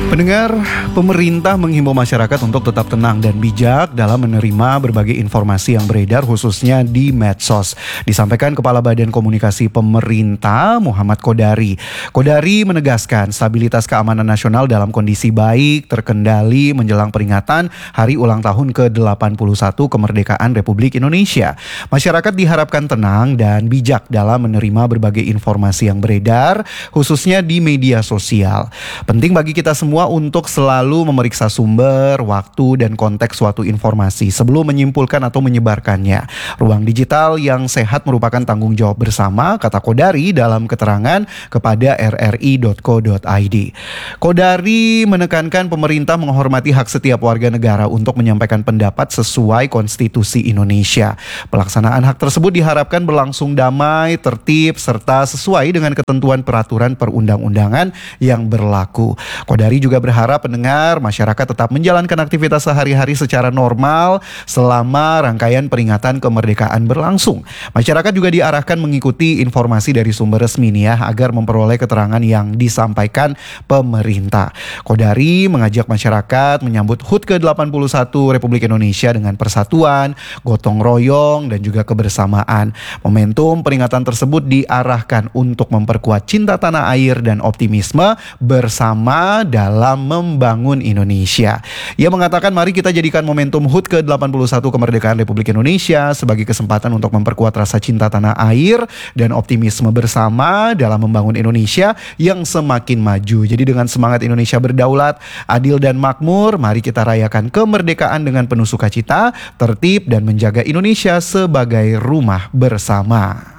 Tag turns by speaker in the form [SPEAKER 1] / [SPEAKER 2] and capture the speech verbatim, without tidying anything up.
[SPEAKER 1] Pendengar, pemerintah menghimbau masyarakat untuk tetap tenang dan bijak dalam menerima berbagai informasi yang beredar khususnya di medsos. Disampaikan Kepala Badan Komunikasi Pemerintah Muhammad Kodari. Kodari menegaskan stabilitas keamanan nasional dalam kondisi baik, terkendali menjelang peringatan Hari Ulang Tahun ke delapan puluh satu Kemerdekaan Republik Indonesia. Masyarakat diharapkan tenang dan bijak dalam menerima berbagai informasi yang beredar khususnya di media sosial. Penting bagi kita semua untuk selalu memeriksa sumber, waktu, dan konteks suatu informasi sebelum menyimpulkan atau menyebarkannya. Ruang digital yang sehat merupakan tanggung jawab bersama, kata Kodari dalam keterangan kepada r r i dot co dot i d. Kodari menekankan pemerintah menghormati hak setiap warga negara untuk menyampaikan pendapat sesuai konstitusi Indonesia. Pelaksanaan hak tersebut diharapkan berlangsung damai, tertib, serta sesuai dengan ketentuan peraturan perundang-undangan yang berlaku. Kodari juga berharap pendengar masyarakat tetap menjalankan aktivitas sehari-hari secara normal selama rangkaian peringatan kemerdekaan berlangsung. Masyarakat juga diarahkan mengikuti informasi dari sumber resmi nih ya, agar memperoleh keterangan yang disampaikan pemerintah. Kodari mengajak masyarakat menyambut H U T ke delapan puluh satu Republik Indonesia dengan persatuan, gotong royong, dan juga kebersamaan. Momentum peringatan tersebut diarahkan untuk memperkuat cinta tanah air dan optimisme bersama dalam membangun Indonesia. Ia mengatakan mari kita jadikan momentum H U T ke delapan puluh satu Kemerdekaan Republik Indonesia sebagai kesempatan untuk memperkuat rasa cinta tanah air dan optimisme bersama dalam membangun Indonesia yang semakin maju. Jadi dengan semangat Indonesia berdaulat, adil dan makmur, mari kita rayakan kemerdekaan dengan penuh sukacita, tertib, dan menjaga Indonesia sebagai rumah bersama.